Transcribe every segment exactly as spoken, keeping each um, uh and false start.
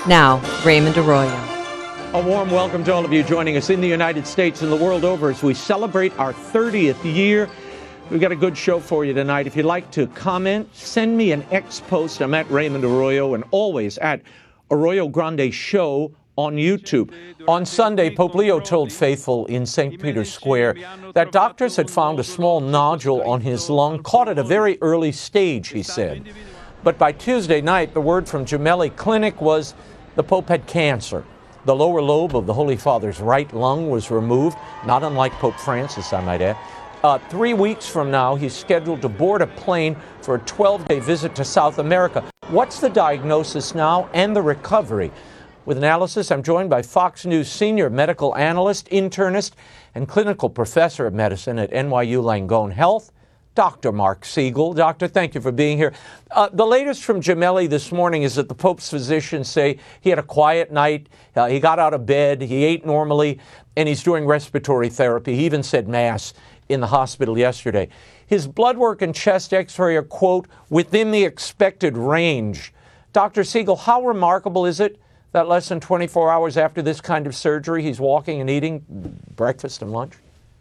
Now, Raymond Arroyo. A warm welcome to all of you joining us in the United States and the world over as we celebrate our thirtieth year. We've got a good show for you tonight. If you'd like to comment, send me an X post. I'm at Raymond Arroyo and always at Arroyo Grande Show on YouTube. On Sunday, Pope Leo told faithful in Saint Peter's Square that doctors had found a small nodule on his lung, caught at a very early stage, he said. But by Tuesday night, the word from Gemelli Clinic was the Pope had cancer. The lower lobe of the Holy Father's right lung was removed, not unlike Pope Francis, I might add. Uh, three weeks from now, he's scheduled to board a plane for a twelve-day visit to South America. What's the diagnosis now and the recovery? With analysis, I'm joined by Fox News senior medical analyst, internist, and clinical professor of medicine at N Y U Langone Health, Doctor Mark Siegel. Doctor, thank you for being here. Uh, the latest from Gemelli this morning is that the Pope's physicians say he had a quiet night, uh, he got out of bed, he ate normally, and he's doing respiratory therapy. He even said Mass in the hospital yesterday. His blood work and chest x-ray are, quote, within the expected range. Doctor Siegel, how remarkable is it that less than twenty-four hours after this kind of surgery, he's walking and eating breakfast and lunch?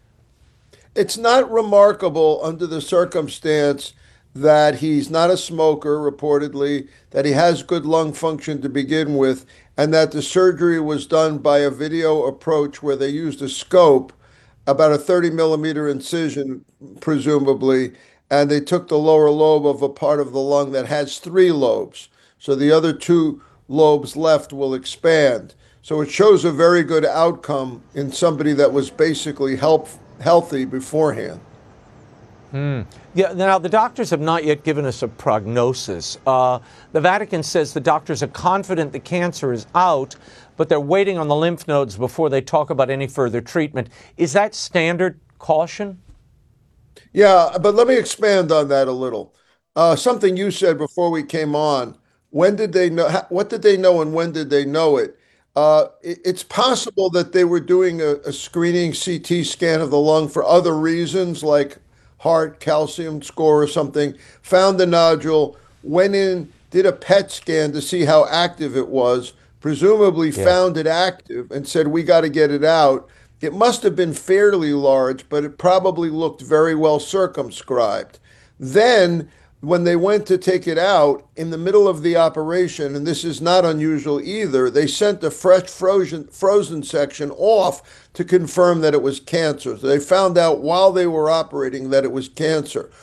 It's not remarkable under the circumstance that he's not a smoker, reportedly, that he has good lung function to begin with, and that the surgery was done by a video approach where they used a scope, about a thirty millimeter incision, presumably, and they took the lower lobe of a part of the lung that has three lobes. So the other two lobes left will expand. So it shows a very good outcome in somebody that was basically help, healthy beforehand. Hmm. Yeah. Now, the doctors have not yet given us a prognosis. Uh, the Vatican says the doctors are confident the cancer is out, but they're waiting on the lymph nodes before they talk about any further treatment. Is that standard caution? Yeah, but let me expand on that a little. Uh, something you said before we came on. When did they know? What did they know, and when did they know it? Uh, it it's possible that they were doing a, a screening C T scan of the lung for other reasons, like heart calcium score or something, found the nodule, went in, did a P E T scan to see how active it was, presumably Yeah. found it active and said, we got to get it out. It must have been fairly large, but it probably looked very well circumscribed. Then, when they went to take it out, in the middle of the operation, and this is not unusual either, they sent the fresh frozen, frozen section off to confirm that it was cancer. So they found out while they were operating that it was cancer.